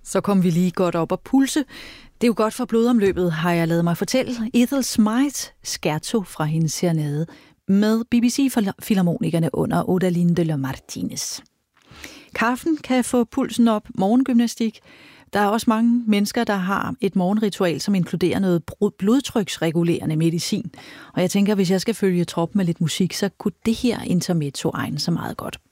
Så kom vi lige godt op og pulse. Det er jo godt for blodomløbet, har jeg lavet mig fortælle. Ethel Smythe, scherzo fra hendes serenade med BBC-filharmonikerne under Odalinde de Martínez. Kaffen kan få pulsen op, morgengymnastik. Der er også mange mennesker, der har et morgenritual, som inkluderer noget blodtryksregulerende medicin. Og jeg tænker, hvis jeg skal følge trop med lidt musik, så kunne det her intermezzo egne så meget godt.